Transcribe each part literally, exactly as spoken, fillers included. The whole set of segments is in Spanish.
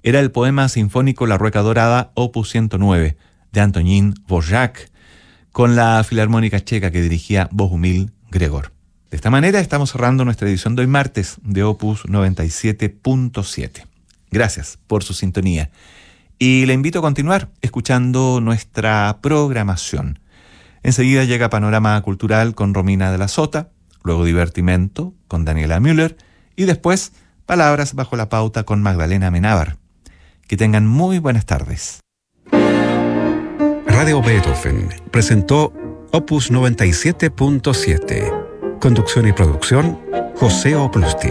era el poema sinfónico La Rueca Dorada, opus ciento nueve, de Antonín Dvořák, con la Filarmónica Checa que dirigía Bohumil Gregor. De esta manera estamos cerrando nuestra edición de hoy martes de Opus noventa y siete punto siete. Gracias por su sintonía y le invito a continuar escuchando nuestra programación. Enseguida llega Panorama Cultural con Romina de la Sota, luego Divertimento con Daniela Müller y después Palabras bajo la pauta con Magdalena Amenábar. Que tengan muy buenas tardes. Radio Beethoven presentó Opus noventa y siete punto siete. Conducción y producción, José Oplustil.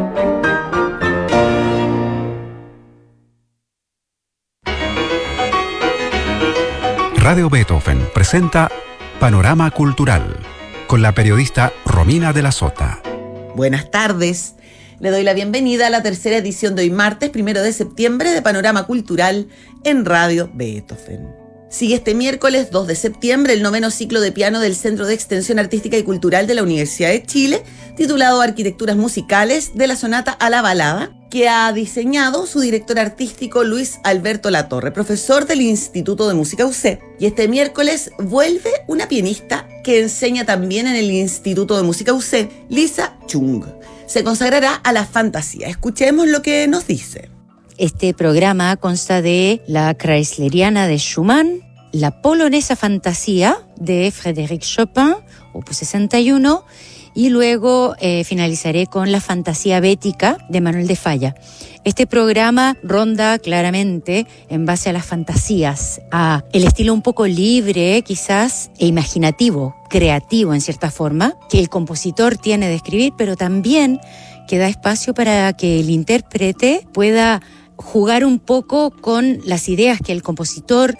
Radio Beethoven presenta Panorama Cultural con la periodista Romina de la Sota. Buenas tardes. Le doy la bienvenida a la tercera edición de hoy martes, primero de septiembre, de Panorama Cultural en Radio Beethoven. Sigue este miércoles dos de septiembre el noveno ciclo de piano del Centro de Extensión Artística y Cultural de la Universidad de Chile, titulado Arquitecturas Musicales de la Sonata a la Balada, que ha diseñado su director artístico Luis Alberto Latorre, profesor del Instituto de Música U C. Y este miércoles vuelve una pianista que enseña también en el Instituto de Música U C, Lisa Chung. Se consagrará a la fantasía. Escuchemos lo que nos dice. Este programa consta de la Chreisleriana de Schumann, la polonesa fantasía de Frédéric Chopin, opus sesenta y uno, y luego eh, finalizaré con la fantasía bética de Manuel de Falla. Este programa ronda claramente en base a las fantasías, a el estilo un poco libre, quizás, e imaginativo, creativo en cierta forma, que el compositor tiene de escribir, pero también que da espacio para que el intérprete pueda jugar un poco con las ideas que el compositor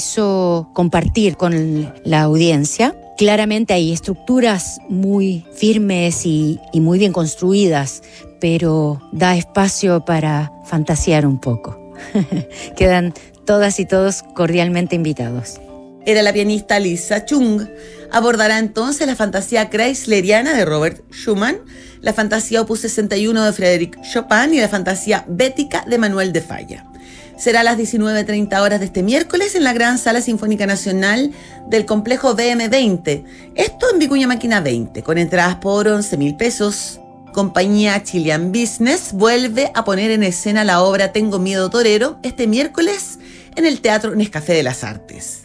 quiso compartir con la audiencia. Claramente hay estructuras muy firmes y, y muy bien construidas, pero da espacio para fantasear un poco. Quedan todas y todos cordialmente invitados. Era la pianista Lisa Chung. Abordará entonces la fantasía chreisleriana de Robert Schumann, la fantasía opus sesenta y uno de Frédéric Chopin y la fantasía bética de Manuel de Falla. Será a las diecinueve treinta horas de este miércoles en la Gran Sala Sinfónica Nacional del Complejo B M veinte. Esto en Vicuña Máquina veinte, con entradas por once mil pesos. Compañía Chilean Business vuelve a poner en escena la obra Tengo Miedo Torero este miércoles en el Teatro Nescafé de las Artes.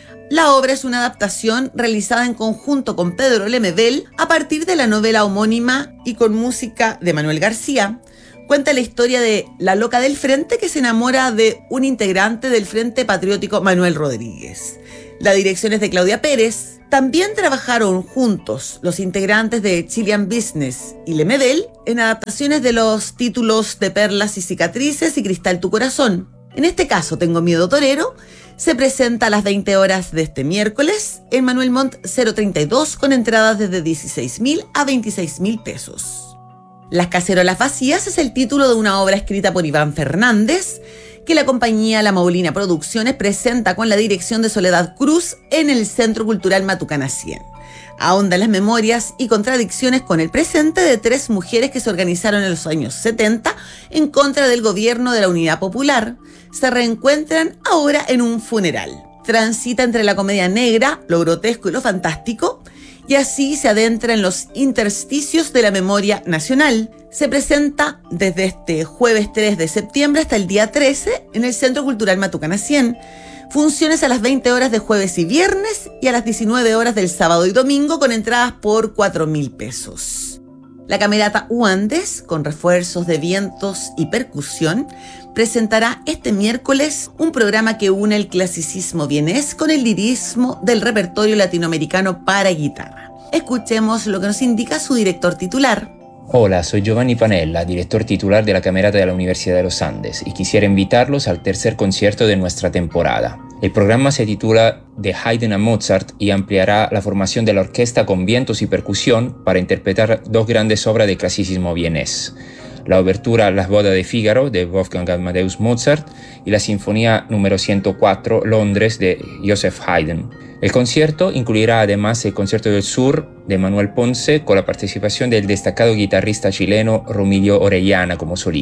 La obra es una adaptación realizada en conjunto con Pedro Lemebel a partir de la novela homónima y con música de Manuel García. Cuenta la historia de la loca del Frente que se enamora de un integrante del Frente Patriótico, Manuel Rodríguez. La dirección es de Claudia Pérez. También trabajaron juntos los integrantes de Chilean Business y Lemebel en adaptaciones de los títulos de Perlas y Cicatrices y Cristal tu Corazón. En este caso, Tengo Miedo Torero se presenta a las veinte horas de este miércoles en Manuel Montt cero treinta y dos con entradas desde dieciséis mil a veintiséis mil pesos. Las cacerolas vacías es el título de una obra escrita por Iván Fernández que la compañía La Maulina Producciones presenta con la dirección de Soledad Cruz en el Centro Cultural Matucana cien. Ahonda en las memorias y contradicciones con el presente de tres mujeres que se organizaron en los años setenta en contra del gobierno de la Unidad Popular. Se reencuentran ahora en un funeral. Transita entre la comedia negra, lo grotesco y lo fantástico, y así se adentra en los intersticios de la memoria nacional. Se presenta desde este jueves tres de septiembre hasta el día trece en el Centro Cultural Matucana cien. Funciones a las veinte horas de jueves y viernes y a las diecinueve horas del sábado y domingo con entradas por cuatro mil pesos. La Camerata U Andes, con refuerzos de vientos y percusión, presentará este miércoles un programa que une el clasicismo vienés con el lirismo del repertorio latinoamericano para guitarra. Escuchemos lo que nos indica su director titular. Hola, soy Giovanni Panella, director titular de la Camerata de la Universidad de los Andes, y quisiera invitarlos al tercer concierto de nuestra temporada. El programa se titula De Haydn a Mozart y ampliará la formación de la orquesta con vientos y percusión para interpretar dos grandes obras de clasicismo vienés: la obertura Las bodas de Fígaro de Wolfgang Amadeus Mozart y la Sinfonía número ciento cuatro Londres de Joseph Haydn. El concierto incluirá además el Concierto del Sur de Manuel Ponce con la participación del destacado guitarrista chileno Romilio Orellana como solista.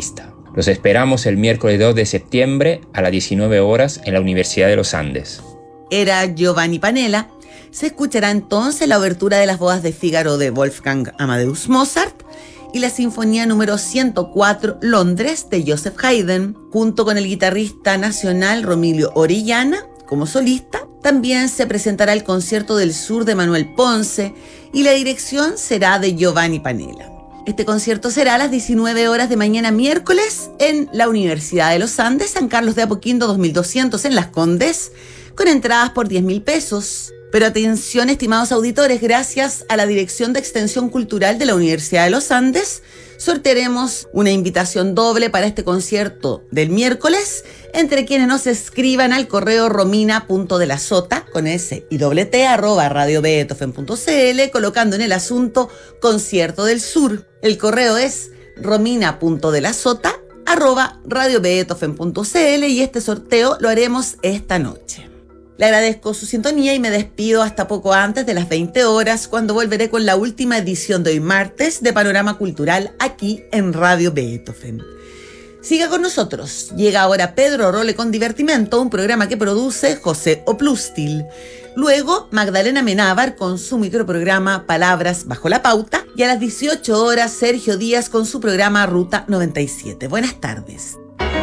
Los esperamos el miércoles dos de septiembre a las diecinueve horas en la Universidad de los Andes. Era Giovanni Panella. Se escuchará entonces la obertura de las bodas de Fígaro de Wolfgang Amadeus Mozart y la Sinfonía número ciento cuatro Londres de Joseph Haydn, junto con el guitarrista nacional Romilio Orellana como solista. También se presentará el Concierto del Sur de Manuel Ponce y la dirección será de Giovanni Panella. Este concierto será a las diecinueve horas de mañana miércoles en la Universidad de los Andes, San Carlos de Apoquindo dos mil doscientos en Las Condes, con entradas por diez mil pesos. Pero atención, estimados auditores, gracias a la Dirección de Extensión Cultural de la Universidad de los Andes, sortearemos una invitación doble para este concierto del miércoles entre quienes nos escriban al correo romina.delasota, con S y doble T, arroba radio beethoven punto c l, colocando en el asunto Concierto del Sur. El correo es romina.delasota, arroba radio beethoven punto c l, y este sorteo lo haremos esta noche. Le agradezco su sintonía y me despido hasta poco antes de las veinte horas, cuando volveré con la última edición de hoy martes de Panorama Cultural aquí en Radio Beethoven. Siga con nosotros. Llega ahora Pedro Role con Divertimento, un programa que produce José Oplustil. Luego Magdalena Menábar con su microprograma Palabras bajo la pauta, y a las dieciocho horas Sergio Díaz con su programa Ruta noventa y siete. Buenas tardes.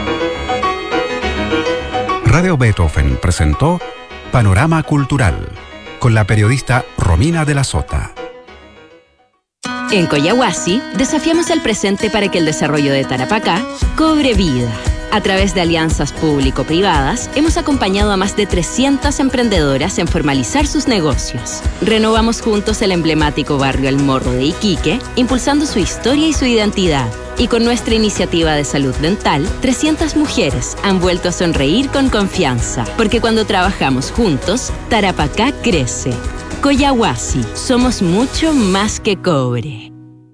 Radio Beethoven presentó Panorama Cultural con la periodista Romina de la Sota. En Coyahuasi desafiamos el presente para que el desarrollo de Tarapacá cobre vida. A través de alianzas público-privadas, hemos acompañado a más de trescientas emprendedoras en formalizar sus negocios. Renovamos juntos el emblemático barrio El Morro de Iquique, impulsando su historia y su identidad. Y con nuestra iniciativa de salud dental, trescientas mujeres han vuelto a sonreír con confianza. Porque cuando trabajamos juntos, Tarapacá crece. Coyahuasi, somos mucho más que cobre.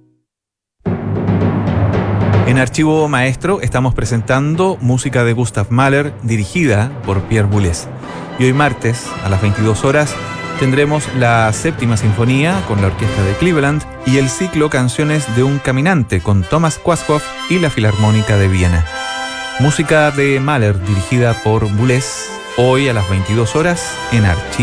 En Archivo Maestro estamos presentando música de Gustav Mahler dirigida por Pierre Boulez. Y hoy martes, a las veintidós horas, tendremos la séptima sinfonía con la Orquesta de Cleveland y el ciclo Canciones de un Caminante con Thomas Quasthoff y la Filarmónica de Viena. Música de Mahler dirigida por Boulez, hoy a las veintidós horas en Archivo.